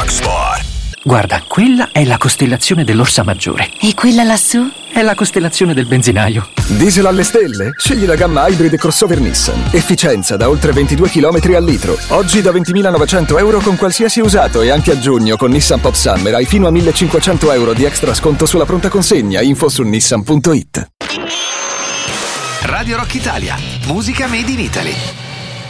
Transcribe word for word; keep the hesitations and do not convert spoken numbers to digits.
Rocksport. Guarda, quella è la costellazione dell'Orsa Maggiore. E quella lassù? È la costellazione del benzinaio. Diesel alle stelle? Scegli la gamma Hybrid e crossover Nissan. Efficienza da oltre ventidue chilometri al litro. Oggi da ventimilanovecento euro con qualsiasi usato, e anche a giugno con Nissan Pop Summer hai fino a millecinquecento euro di extra sconto sulla pronta consegna. Info su nissan punto it. Radio Rock Italia, musica made in Italy.